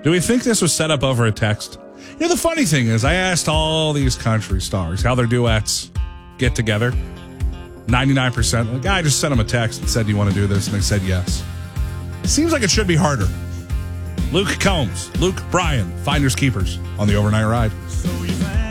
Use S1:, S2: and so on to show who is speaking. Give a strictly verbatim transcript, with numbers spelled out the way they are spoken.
S1: Do we think this was set up over a text? You know, the funny thing is, I asked all these country stars how their duets get together. ninety-nine percent. The guy just sent them a text and said, do you want to do this? And they said yes. Seems like it should be harder. Luke Combs, Luke Bryan, Finders Keepers on the Overnight Ride.